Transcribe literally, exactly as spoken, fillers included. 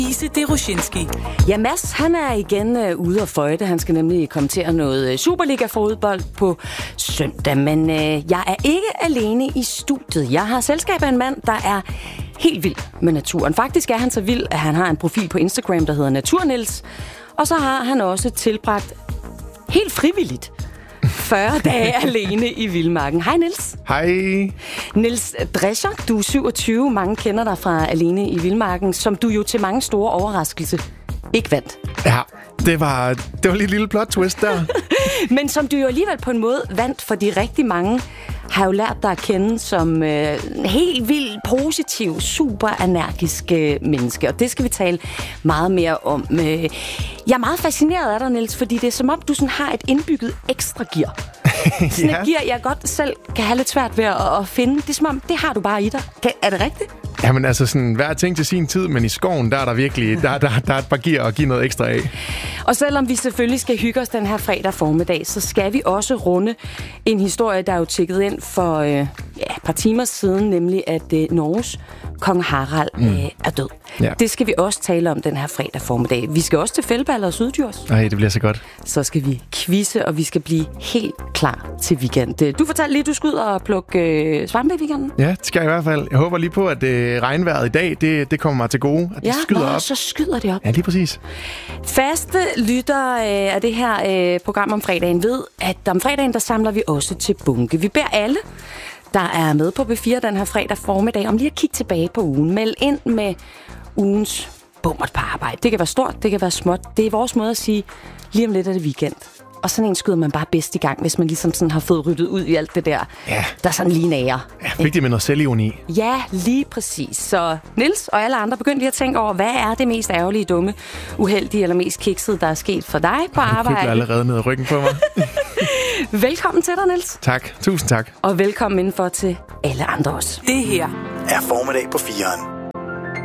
Ise Deroshinski. Ja, Mads, han er igen øh, ude og føjte. Han skal nemlig kommentere noget Superliga-fodbold på søndag. Men øh, jeg er ikke alene i studiet. Jeg har selskab af en mand, der er helt vild med naturen. Faktisk er han så vild, at han har en profil på Instagram, der hedder Naturnils. Og så har han også tilbragt helt frivilligt fyrre dage alene i vildmarken. Hej, Niels. Hej. Niels Drescher, du er syvogtyve. Mange kender dig fra Alene i vildmarken, som du jo til mange store overraskelse ikke vandt. Ja, det var, det var lige et lille plot twist der. Men som du jo alligevel på en måde vandt, fordi rigtig mange har jo lært dig at kende som øh, helt vildt positiv, super energisk øh, menneske. Og det skal vi tale meget mere om. Øh, jeg er meget fascineret af dig, Niels, fordi det er som om, du sådan har et indbygget ekstra gear. Sådan ja. et gear, jeg godt selv kan have lidt svært ved at, at finde. Det er som om, det har du bare i dig. Kan, er det rigtigt? Jamen altså, sådan, hver ting til sin tid, men i skoven, der er der virkelig der, der, der er et par gear at give noget ekstra af. Og selvom vi selvfølgelig skal hygge os den her fredag formiddag, så skal vi også runde en historie, der er jo tjekket ind for øh, ja, et par timer siden, nemlig at øh, Norges kong Harald mm. øh, er død. Ja. Det skal vi også tale om den her fredag formiddag. Vi skal også til Fældballer og Syddjurs. Nej, det bliver så godt. Så skal vi quizze, og vi skal blive helt klar til weekend. Du fortalte lige, at du skal ud og plukke øh, svampe i weekenden. Ja, det skal jeg i hvert fald. Jeg håber lige på, at øh, regnvejret i dag, det, det kommer mig til gode. At ja, det skyder nå, op. så skyder det op. Ja, lige præcis. Faste lytter øh, af det her øh, program om fredagen ved, at om fredagen, der samler vi også til bunke. Vi beder alle, der er med på B fire den her fredag formiddag, om lige at kigge tilbage på ugen. Meld ind med ugens bummert på arbejde. Det kan være stort, det kan være småt. Det er vores måde at sige, lige om lidt er det weekend. Og sådan en skyder man bare bedst i gang, hvis man ligesom sådan har fået ryddet ud i alt det der, ja. der sådan lige nærer. Ja, vigtigt med noget selvironi. Ja, lige præcis. Så Niels og alle andre, begynd lige at tænke over, hvad er det mest ærgerlige, dumme, uheldige eller mest kiksede, der er sket for dig på arbejde? Jeg krybler allerede ned ad ryggen på mig. Velkommen til dig, Niels. Tak. Tusind tak. Og velkommen indenfor til alle andre også. Det her er formiddag på fireren.